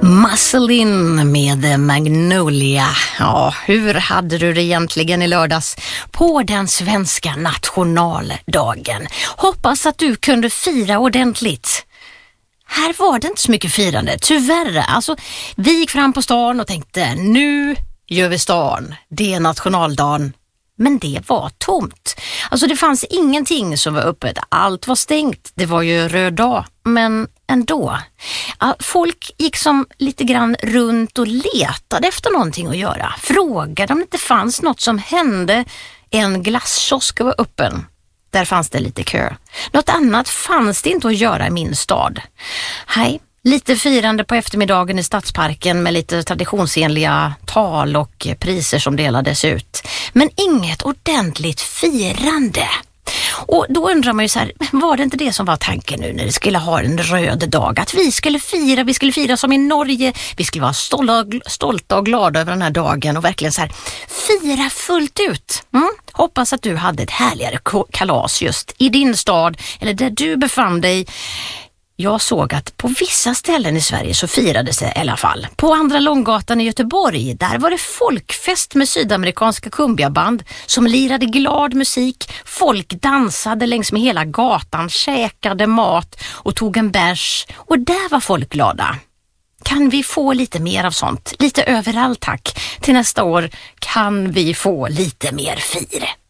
Musselin med Magnolia. Ja, hur hade du det egentligen i lördags på den svenska nationaldagen? Hoppas att du kunde fira ordentligt. Här var det inte så mycket firande, tyvärr. Alltså, vi gick fram på stan och tänkte, nu gör vi stan. Det är nationaldagen. Men det var tomt. Alltså det fanns ingenting som var öppet. Allt var stängt. Det var ju röd dag. Men ändå. Folk gick som lite grann runt och letade efter någonting att göra. Frågade om det inte fanns något som hände. En glasskiosk var öppen. Där fanns det lite kö. Något annat fanns det inte att göra i min stad. Hej. Lite firande på eftermiddagen i Stadsparken med lite traditionsenliga tal och priser som delades ut. Men inget ordentligt firande. Och då undrar man ju så här, var det inte det som var tanken nu när det skulle ha en röd dag? Att vi skulle fira som i Norge. Vi skulle vara stolta och glada över den här dagen och verkligen så här fira fullt ut. Hoppas att du hade ett härligare kalas just i din stad eller där du befann dig. Jag såg att på vissa ställen i Sverige så firades det i alla fall. På Andra Långgatan i Göteborg, där var det folkfest med sydamerikanska kumbiaband som lirade glad musik. Folk dansade längs med hela gatan, käkade mat och tog en bärs. Och där var folk glada. Kan vi få lite mer av sånt? Lite överallt tack. Till nästa år kan vi få lite mer fir.